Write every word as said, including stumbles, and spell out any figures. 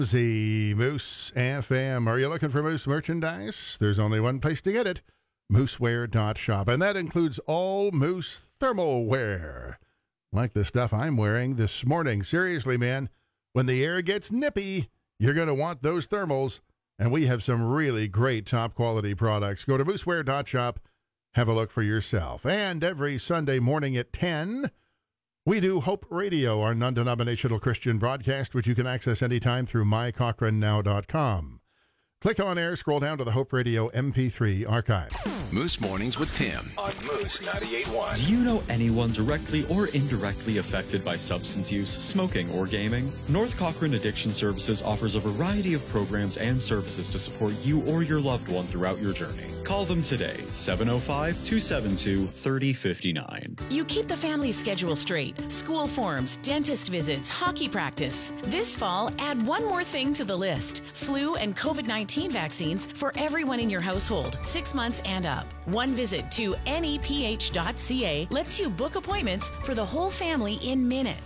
The Moose F M. Are you looking for Moose merchandise? There's only one place to get it, mooseware dot shop, and that includes all Moose thermal wear, like the stuff I'm wearing this morning. Seriously, man, when the air gets nippy, you're going to want those thermals, and we have some really great top-quality products. Go to mooseware dot shop, have a look for yourself. And every Sunday morning at ten, we do Hope Radio, our non-denominational Christian broadcast, which you can access anytime through my cochrane now dot com. Click on air, scroll down to the Hope Radio M P three archive. Moose Mornings with Tim on Moose ninety-eight point one. Do you know anyone directly or indirectly affected by substance use, smoking, or gaming? North Cochrane Addiction Services offers a variety of programs and services to support you or your loved one throughout your journey. Call them today, seven oh five, two seven two, three oh five nine. You keep the family schedule straight. School forms, dentist visits, hockey practice. This fall, add one more thing to the list. Flu and COVID nineteen vaccines for everyone in your household, six months and up. One visit to N E P H dot C A lets you book appointments for the whole family in minutes.